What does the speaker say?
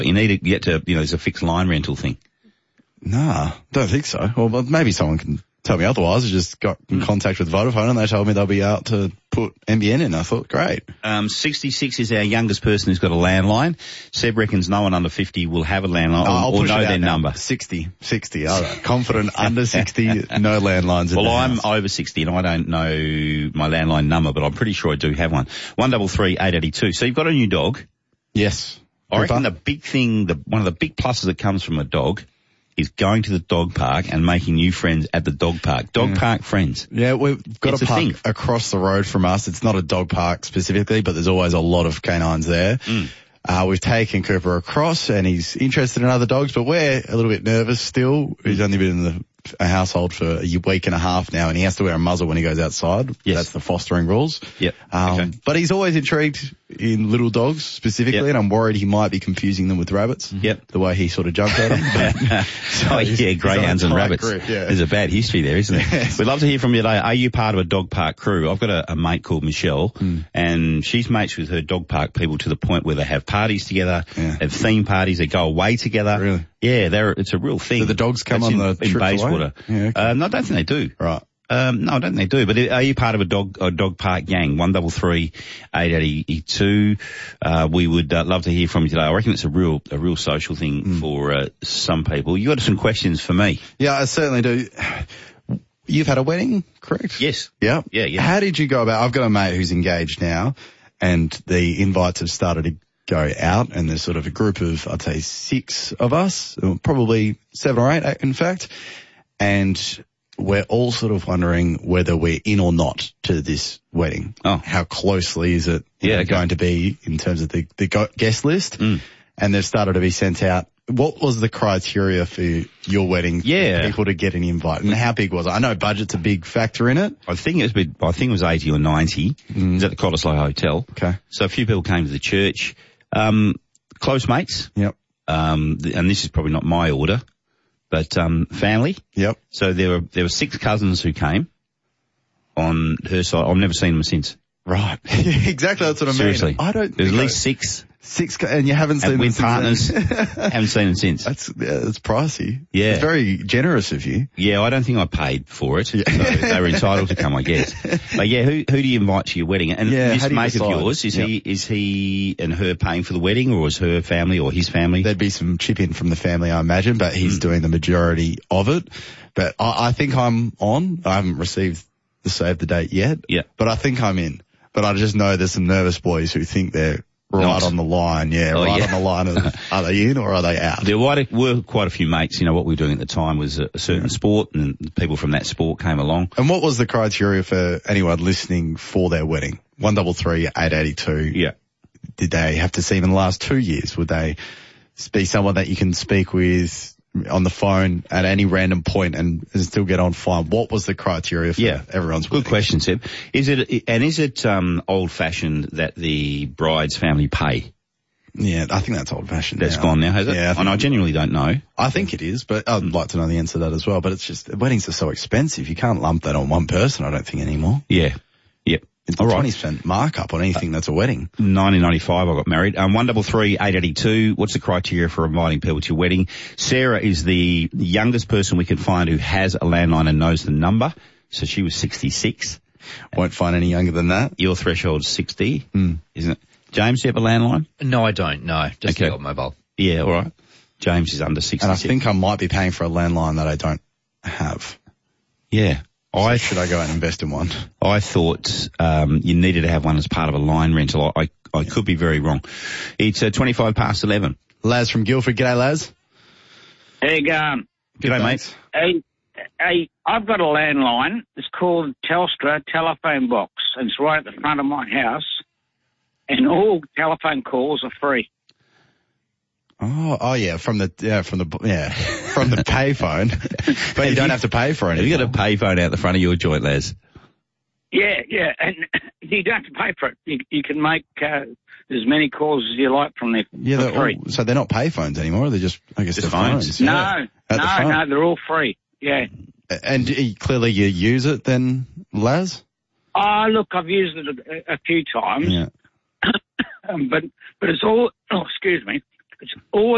You need to get to, there's a fixed line rental thing. Nah, don't think so. Well, maybe someone can tell me otherwise. I just got in contact with Vodafone and they told me they'll be out to put NBN in. I thought, great. 66 is our youngest person who's got a landline. Seb reckons no one under 50 will have a landline or know their number. 60. Confident under 60, no landlines in the house. I'm over 60 and I don't know my landline number, but I'm pretty sure I do have one. 133 882. So you've got a new dog. Yes. I reckon the big thing, one of the big pluses that comes from a dog is going to the dog park and making new friends at the dog park. Dog park friends. Yeah, we've got a park across the road from us. It's not a dog park specifically, but there's always a lot of canines there. We've taken Cooper across and he's interested in other dogs, but we're a little bit nervous still. He's only been in a household for a week and a half now and he has to wear a muzzle when he goes outside. Yes. That's the fostering rules. Yep. Okay. But he's always intrigued in little dogs specifically and I'm worried he might be confusing them with rabbits. Yep. The way he sort of jumped at them. Greyhounds and rabbits. Grip, yeah. There's a bad history there, isn't there? Yes. We'd love to hear from you today. Are you part of a dog park crew? I've got a mate called Michelle and she's mates with her dog park people to the point where they have parties together, have theme parties, they go away together. Really? Yeah, it's a real thing. Do the dogs come on the in trips Bayswater? away? Yeah, okay. No, I don't think they do. Right. No, I don't think they do. But are you part of a dog park gang? 133 882. We would love to hear from you today. I reckon it's a real social thing for some people. You got some questions for me? Yeah, I certainly do. You've had a wedding, correct? Yes. Yeah. Yeah. How did you go about? I've got a mate who's engaged now, and the invites have started to go out, and there's sort of a group of, I'd say, 6 of us, probably 7 or 8, in fact, and we're all sort of wondering whether we're in or not to this wedding. Oh. How closely is it going to be in terms of the guest list? And they've started to be sent out. What was the criteria for your wedding for people to get an invite? And how big was it? I know budget's a big factor in it. I think it was 80 or 90. It was at the Cottesloe Hotel. Okay. So a few people came to the church. Close mates. Yep. And this is probably not my order, but family. Yep. So there were 6 cousins who came on her side. I've never seen them since. Right. Exactly. That's what I mean. Seriously. There's at least 6. 6, and you haven't seen them with since partners. Haven't seen them since. That's pricey. Yeah. It's very generous of you. Yeah, I don't think I paid for it. Yeah. So they were entitled to come, I guess. But yeah, who do you invite to your wedding? And this mate of yours, is he and her paying for the wedding, or is her family or his family? There'd be some chip in from the family, I imagine, but he's doing the majority of it. But I think I'm on. I haven't received the save the date yet. Yeah. But I think I'm in. But I just know there's some nervous boys who think they're right on the line. Yeah, on the line of, are they in or are they out? There were quite a few mates. What we were doing at the time was a certain sport, and people from that sport came along. And what was the criteria for anyone listening for their wedding? 133 882. Yeah. Did they have to see them in the last 2 years? Would they be someone that you can speak with on the phone at any random point and still get on fine? What was the criteria for everyone's wedding? Good question, Seb. Is it old-fashioned that the bride's family pay? Yeah, I think that's old-fashioned. That's gone now, has it? Yeah. I genuinely don't know. I think it is, but I'd like to know the answer to that as well. But it's just, weddings are so expensive. You can't lump that on one person, I don't think, anymore. Yeah. Yep. It's a 20% markup on anything that's a wedding. 1995 I got married. 133 882. What's the criteria for inviting people to your wedding? Sarah is the youngest person we can find who has a landline and knows the number. So she was 66. Won't find any younger than that. Your threshold's 60, isn't it? James, do you have a landline? No, I don't. No, just the old mobile. Yeah, all right. James is under 66. And I think I might be paying for a landline that I don't have. Yeah. Should I go and invest in one? I thought you needed to have one as part of a line rental. I could be very wrong. It's 25 past 11. Laz from Guildford. G'day, Laz. Hey, going? G'day, mate. Hey, I've got a landline. It's called Telstra Telephone Box. And it's right at the front of my house. And all telephone calls are free. Oh yeah, from the payphone. But you don't have to pay for anything. Have you got a payphone out the front of your joint, Les? Yeah, and you don't have to pay for it. You can make as many calls as you like from there for free. So they're not payphones anymore. They're just, I guess, just they're phones. No, they're all free. Yeah. And clearly you use it then, Laz? Oh, look, I've used it a few times. Yeah. but it's all. Oh, excuse me. It's always